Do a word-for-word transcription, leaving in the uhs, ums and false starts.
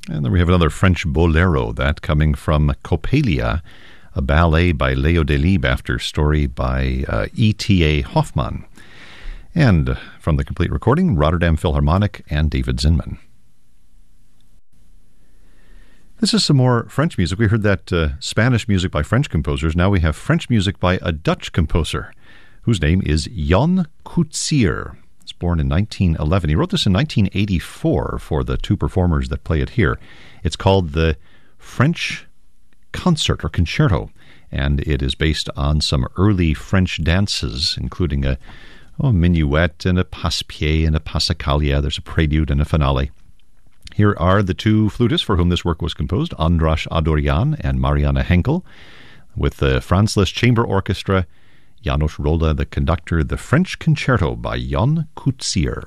And then we have another French bolero, that coming from Coppelia, a ballet by Leo Delibes after story by uh, E T A Hoffmann. And from the complete recording, Rotterdam Philharmonic and David Zinman. This is some more French music. We heard that uh, Spanish music by French composers. Now we have French music by a Dutch composer, whose name is Jan Coetzee. He was born in nineteen eleven. He wrote this in nineteen eighty-four for the two performers that play it here. It's called the French Concert or Concerto, and it is based on some early French dances, including a oh, minuet and a passe-pied and a passacaglia. There's a prelude and a finale. Here are the two flutists for whom this work was composed, Andras Adorjan and Marianne Henkel, with the Franz Liszt Chamber Orchestra, Janos Rolla, the conductor, the French Concerto by Jan Coetzee.